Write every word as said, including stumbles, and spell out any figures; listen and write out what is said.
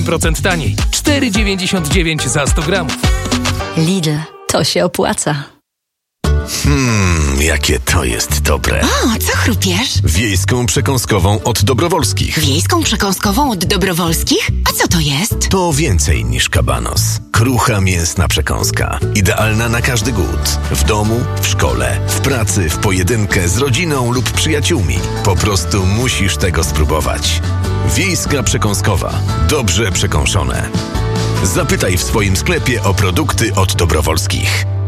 procent taniej. cztery dziewięćdziesiąt dziewięć za sto gramów. Lidl, to się opłaca. Mmm, jakie to jest dobre. O, co chrupiesz? Wiejską przekąskową od Dobrowolskich. Wiejską przekąskową od Dobrowolskich? A co to jest? To więcej niż kabanos. Krucha mięsna przekąska. Idealna na każdy głód. W domu, w szkole, w pracy, w pojedynkę, z rodziną lub przyjaciółmi. Po prostu musisz tego spróbować. Wiejska przekąskowa. Dobrze przekąszone. Zapytaj w swoim sklepie o produkty od Dobrowolskich.